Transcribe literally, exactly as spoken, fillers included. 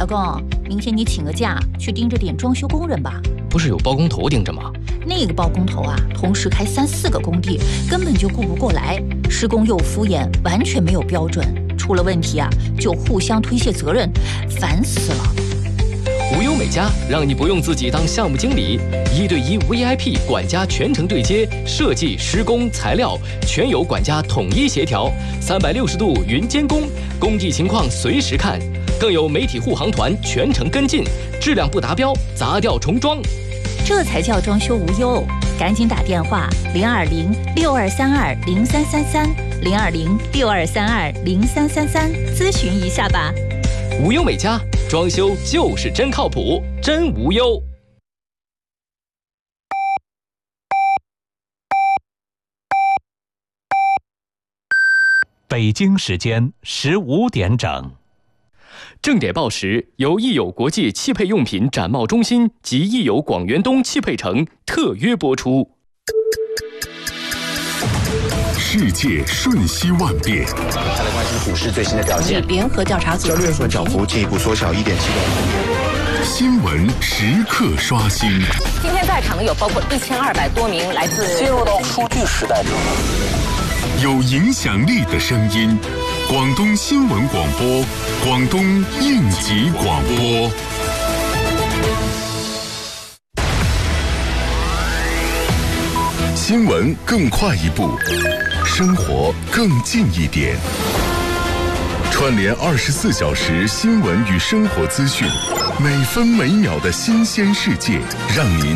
老公，明天你请个假去盯着点装修工人吧。 不是有包工头盯着吗？ 那个包工头啊，同时开三四个工地，根本就顾不过来，施工又敷衍，完全没有标准，出了问题啊就互相推卸责任，烦死了。 无忧美家让你不用自己当项目经理，一对一 V I P 管家全程对接，设计、施工、材料全由管家统一协调，三百六十度云监工，工地情况随时看，更有媒体护航团全程跟进，质量不达标砸掉重装。 这才叫装修无忧，赶紧打电话零二零六二三二零三三三零二零六二三二零三三三咨询一下吧。 无忧美家，装修就是真靠谱，真无忧。 北京时间十五点整。 正点报时由益友国际汽配用品展贸中心及益友广元东汽配城特约播出。 世界瞬息万变， 再来关心股市最新的表现。 联合调查组交易所涨幅进一步缩小一点七个百分点。 新闻时刻刷新。 今天在场的有包括一千二百多名来自进入到数据时代之后， 有影响力的声音，广东新闻广播，广东应急广播。新闻更快一步，生活更近一点。串联二十四小时新闻与生活资讯，每分每秒的新鲜世界，让您